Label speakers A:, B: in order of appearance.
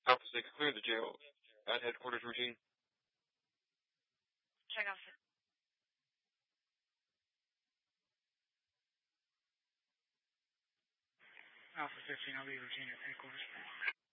A: Alpha 6, clear the jail at headquarters routine.
B: Check Alpha 6.
C: Alpha 15, I'll be routine at headquarters.